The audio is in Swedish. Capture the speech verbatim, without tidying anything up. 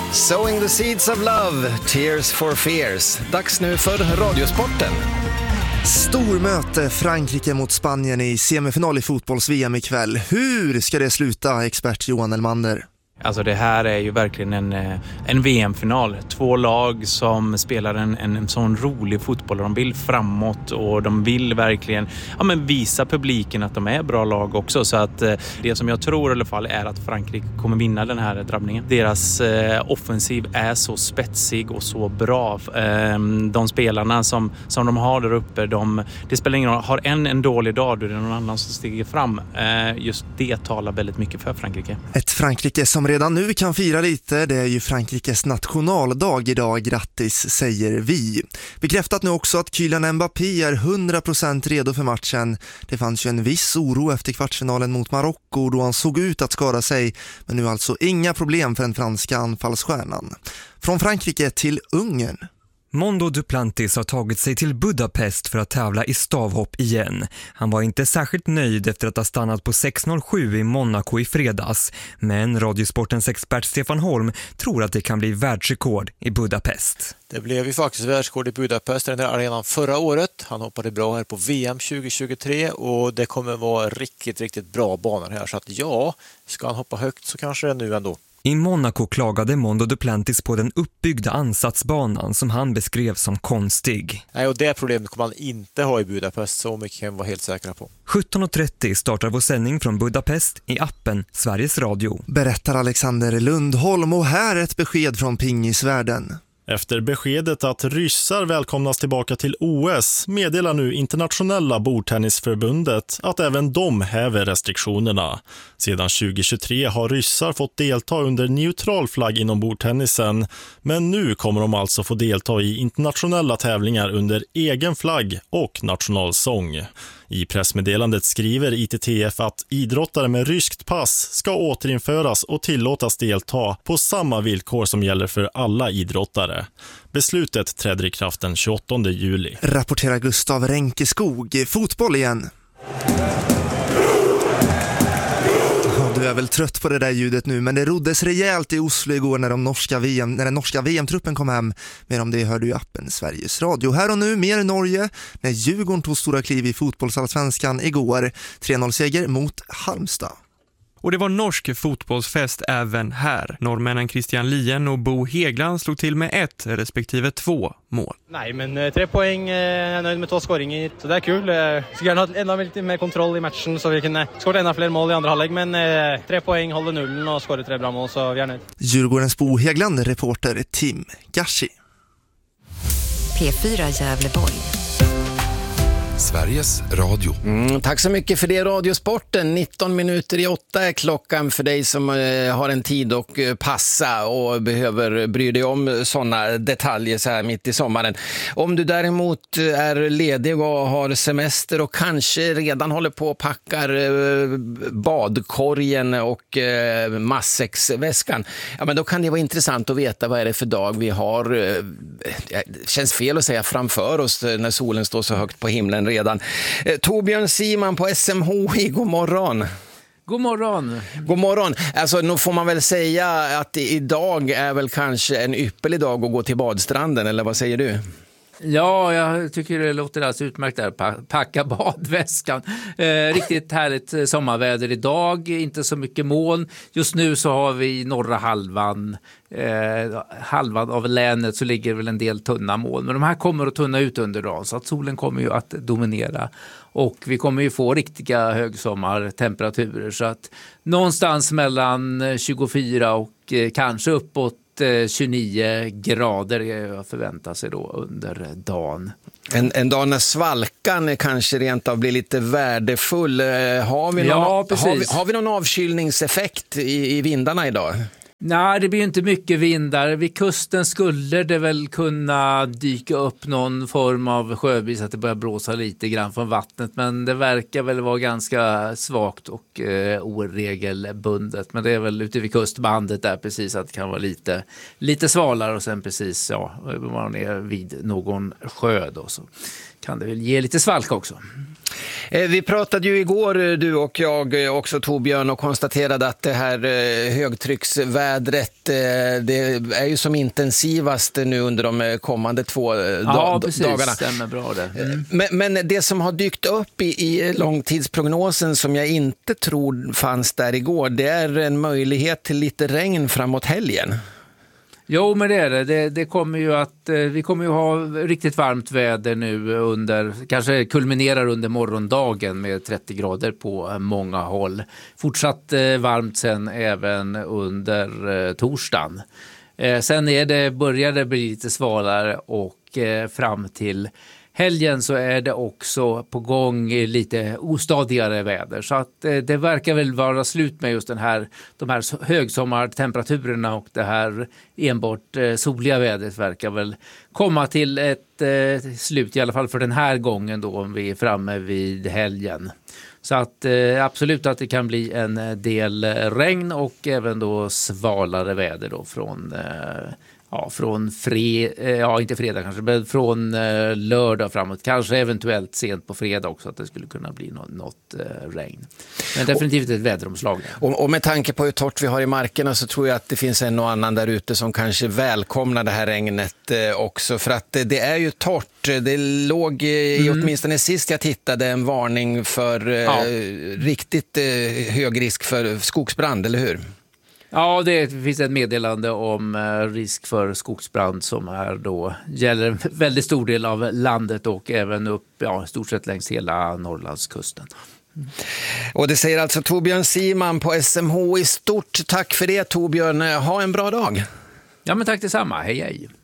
Sowing the seeds of love, tears for fears. Dags nu för Radiosporten. Stormöte Frankrike mot Spanien i semifinal i fotbolls-V M ikväll. Hur ska det sluta, expert Johan Elmander? Alltså det här är ju verkligen en, en V M-final. Två lag som spelar en, en, en sån rolig fotboll. De vill framåt och de vill verkligen ja, men visa publiken att de är bra lag också. Så att det som jag tror i alla fall är att Frankrike kommer vinna den här drabbningen. Deras eh, offensiv är så spetsig och så bra. Eh, de spelarna som, som de har där uppe, de, det spelar ingen roll. Har en en dålig dag, då är det någon annan som stiger fram. Eh, just det talar väldigt mycket för Frankrike. Ett Frankrike som redan nu kan fira lite, det är ju Frankrikes nationaldag idag, grattis säger vi. Bekräftat nu också att Kylian Mbappé är hundra procent redo för matchen. Det fanns ju en viss oro efter kvartsfinalen mot Marocko då han såg ut att skada sig, men nu alltså inga problem för den franska anfallsstjärnan. Från Frankrike till Ungern. Mondo Duplantis har tagit sig till Budapest för att tävla i stavhopp igen. Han var inte särskilt nöjd efter att ha stannat på sex noll sju i Monaco i fredags. Men Radiosportens expert Stefan Holm tror att det kan bli världsrekord i Budapest. Det blev ju faktiskt världsrekord i Budapest, den där arenan förra året. Han hoppade bra här på V M tjugo tjugotre och det kommer vara riktigt, riktigt bra banor här. Så att ja, ska han hoppa högt så kanske det nu ändå. I Monaco klagade Mondo Duplantis på den uppbyggda ansatsbanan som han beskrev som konstig. Nej, och det problemet kommer man inte ha i Budapest, så mycket kan vi vara helt säkra på. sjutton trettio startar vår sändning från Budapest i appen Sveriges Radio. Berättar Alexander Lundholm, och här ett besked från pingisvärlden. Efter beskedet att ryssar välkomnas tillbaka till O S meddelar nu Internationella bordtennisförbundet att även de häver restriktionerna. Sedan tjugo tjugotre har ryssar fått delta under neutral flagg inom bordtennisen, men nu kommer de alltså få delta i internationella tävlingar under egen flagg och nationalsång. I pressmeddelandet skriver I T T F att idrottare med ryskt pass ska återinföras och tillåtas delta på samma villkor som gäller för alla idrottare. Beslutet träder i kraft den tjugoåttonde juli. Rapporterar Gustav Ränkeskog. Fotboll igen. Du är väl trött på det där ljudet nu, men det roddes rejält i Oslo igår när, de norska V M, när den norska V M-truppen kom hem. Mer om det hör du i appen Sveriges Radio. Här och nu mer Norge när Djurgården tog stora kliv i fotbollsallsvenskan igår. tre noll-seger mot Halmstad. Och det var norsk fotbollsfest även här. Norrmännen Christian Lien och Bo Hegland slog till med ett respektive två mål. Nej, men uh, tre poäng, uh, jag är nöjd med två skåringar, så det är kul. Uh, skulle gärna ha ännu lite mer kontroll i matchen så vi kunde skåra ännu fler mål i andra halvlek, men uh, tre poäng, håller nullen och skåra tre bra mål, så vi är nöjd. Djurgårdens Bo Hegland, reporter Tim Gashi. P fyra Gävleborg. Sveriges Radio. Mm, tack så mycket för det, Radiosporten. nitton minuter i åtta är klockan för dig som eh, har en tid att eh, passa och behöver bry dig om sådana detaljer så här mitt i sommaren. Om du däremot är ledig och har semester och kanske redan håller på och packar eh, badkorgen och eh, matsäcksväskan, ja, men då kan det vara intressant att veta vad är det för dag vi har. Eh, det känns fel att säga framför oss när solen står så högt på himlen redan. Eh, Torbjörn Siman på S M H I, god morgon. God morgon. God morgon. Alltså, nu får man väl säga att idag är väl kanske en ypperlig dag att gå till badstranden, eller vad säger du? Ja, jag tycker det låter alltså utmärkt där. Packa badväskan. Eh, riktigt härligt sommarväder idag. Inte så mycket moln. Just nu så har vi norra halvan. Eh, halvan av länet så ligger väl en del tunna moln. Men de här kommer att tunna ut under dagen. Så att solen kommer ju att dominera. Och vi kommer ju få riktiga högsommartemperaturer. Så att någonstans mellan tjugofyra och eh, kanske uppåt tjugonio grader förväntar sig då under dagen. En, en dag när svalkan kanske rent av blir lite värdefull. Har vi någon, ja, precis. Har vi, har vi någon avkylningseffekt i, i vindarna idag? Nej, det blir inte mycket vindar. Vid kusten skulle det väl kunna dyka upp någon form av sjöbris, att det börjar blåsa lite grann från vattnet. Men det verkar väl vara ganska svagt och eh, oregelbundet. Men det är väl ute vid kustbandet där precis att det kan vara lite, lite svalare. Och sen precis, ja, man är vid någon sjö då så kan det väl ge lite svalka också. Vi pratade ju igår, du och jag också Torbjörn, och konstaterade att det här högtrycksvädret, det är ju som intensivast nu under de kommande två ja, dag- precis. dagarna. Stämmer bra det. Mm. Men, men det som har dykt upp i, i långtidsprognosen som jag inte tror fanns där igår, det är en möjlighet till lite regn framåt helgen. Jo, men det är det. Det, det kommer ju att, vi kommer ju ha riktigt varmt väder nu under, kanske kulminerar under morgondagen med trettio grader på många håll. Fortsatt varmt sen även under eh, torsdagen. Eh, sen är det, börjar det bli lite svalare och eh, fram till helgen så är det också på gång lite ostadigare väder. Så att eh, det verkar väl vara slut med just den här, de här högsommartemperaturerna, och det här enbart eh, soliga vädret verkar väl komma till ett eh, slut, i alla fall för den här gången då, om vi är framme vid helgen. Så att eh, absolut att det kan bli en del regn och även då svalare väder då från eh, Ja, från fred, ja inte fredag kanske, men från eh, lördag framåt. Kanske eventuellt sent på fredag också, att det skulle kunna bli något, något eh, regn. Men definitivt ett väderomslag. Och, och med tanke på hur torrt vi har i markerna så tror jag att det finns en och annan där ute som kanske välkomnar det här regnet eh, också. För att det, det är ju torrt. Det låg i, mm. åtminstone sist jag tittade, en varning för eh, ja. riktigt eh, hög risk för skogsbrand, eller hur? Ja, det finns ett meddelande om risk för skogsbrand som är då, gäller en väldigt stor del av landet och även upp, ja, stort sett längs hela Norrlandskusten. Mm. Och det säger alltså Torbjörn Siman på S M H I. Stort tack för det, Torbjörn. Ha en bra dag. Ja, men tack detsamma. Hej hej.